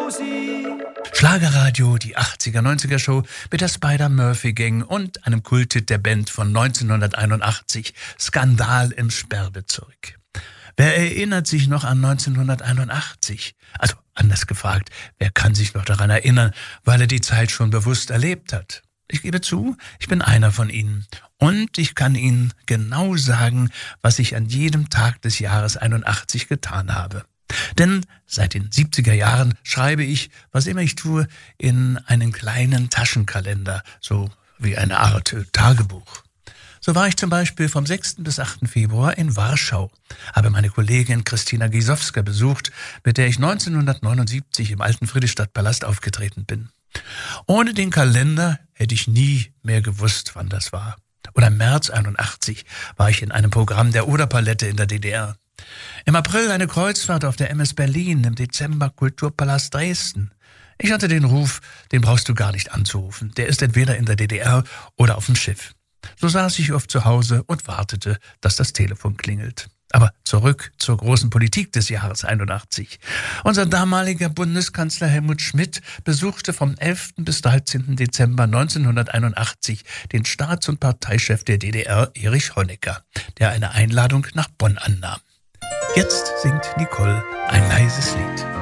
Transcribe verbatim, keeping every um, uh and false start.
Rosi. Schlagerradio, die achtziger-neunziger-Show mit der Spider-Murphy-Gang und einem Kulthit der Band von neunzehnhunderteinundachtzig, Skandal im Sperrbezirk. Wer erinnert sich noch an neunzehnhunderteinundachtzig? Also anders gefragt, wer kann sich noch daran erinnern, weil er die Zeit schon bewusst erlebt hat? Ich gebe zu, ich bin einer von ihnen. Und ich kann Ihnen genau sagen, was ich an jedem Tag des Jahres einundachtzig getan habe. Denn seit den siebziger Jahren schreibe ich, was immer ich tue, in einen kleinen Taschenkalender, so wie eine Art Tagebuch. So war ich zum Beispiel vom sechsten bis achten Februar in Warschau, habe meine Kollegin Christina Gisowska besucht, mit der ich neunzehnhundertneunundsiebzig im alten Friedrichstadtpalast aufgetreten bin. Ohne den Kalender hätte ich nie mehr gewusst, wann das war. Oder im März einundachtzig war ich in einem Programm der Oderpalette in der D D R. Im April eine Kreuzfahrt auf der M S Berlin, im Dezember Kulturpalast Dresden. Ich hatte den Ruf, den brauchst du gar nicht anzurufen. Der ist entweder in der D D R oder auf dem Schiff. So saß ich oft zu Hause und wartete, dass das Telefon klingelt. Aber zurück zur großen Politik des Jahres einundachtzig. Unser damaliger Bundeskanzler Helmut Schmidt besuchte vom elften bis dreizehnten Dezember neunzehnhunderteinundachtzig den Staats- und Parteichef der D D R, Erich Honecker, der eine Einladung nach Bonn annahm. Jetzt singt Nicole ein leises Lied.